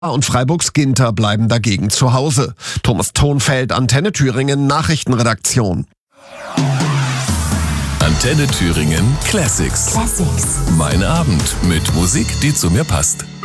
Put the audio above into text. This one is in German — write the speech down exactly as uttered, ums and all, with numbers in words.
Und Freiburgs Ginter bleiben dagegen zu Hause. Thomas Thonfeld, Antenne Thüringen, Nachrichtenredaktion. Antenne Thüringen Classics. Classics. Mein Abend mit Musik, die zu mir passt.